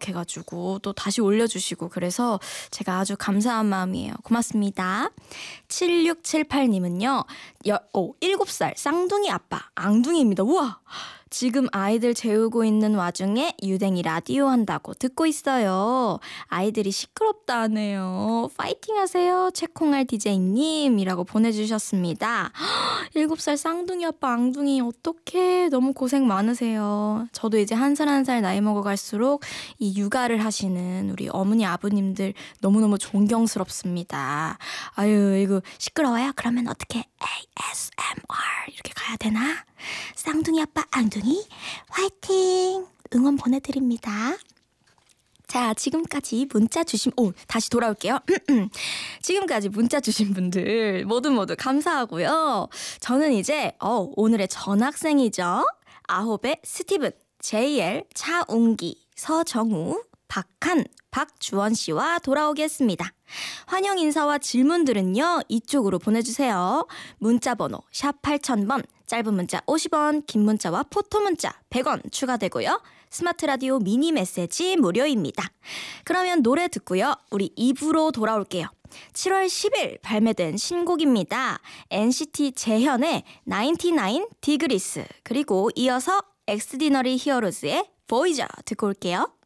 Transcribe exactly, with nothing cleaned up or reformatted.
생각해가지고 또 다시 올려주시고 그래서 제가 아주 감사한 마음이에요. 고맙습니다. 칠육칠팔님은요. 여, 오, 일곱 살 쌍둥이 아빠 앙둥이입니다. 우와! 지금 아이들 재우고 있는 와중에 유댕이 라디오 한다고 듣고 있어요. 아이들이 시끄럽다 하네요. 파이팅 하세요. 최콩알 디제이님 이라고 보내주셨습니다. 일곱 살 쌍둥이 아빠 앙둥이 어떡해. 너무 고생 많으세요. 저도 이제 한 살 한 살 나이 먹어갈수록 이 육아를 하시는 우리 어머니 아버님들 너무너무 존경스럽습니다. 아유 이거 시끄러워요? 그러면 어떻게 에이에스엠알 이렇게 가야 되나? 쌍둥이 아빠 앙둥이 화이팅! 응원 보내드립니다. 자, 지금까지 문자 주신, 오, 다시 돌아올게요. 지금까지 문자 주신 분들 모두 모두 감사하고요. 저는 이제 어, 오늘의 전학생이죠. 아홉의 스티븐, 제이엘, 차웅기, 서정우, 박한, 박주원 씨와 돌아오겠습니다. 환영 인사와 질문들은요. 이쪽으로 보내주세요. 문자번호 샵 팔천 번, 짧은 문자 오십 원, 긴 문자와 포토 문자 백 원 추가되고요. 스마트 라디오 미니 메시지 무료입니다. 그러면 노래 듣고요. 우리 이 부로 돌아올게요. 칠월 십일 발매된 신곡입니다. 엔시티 재현의 나인티나인 디그리스 그리고 이어서 엑스디너리 히어로즈의 보이저 듣고 올게요.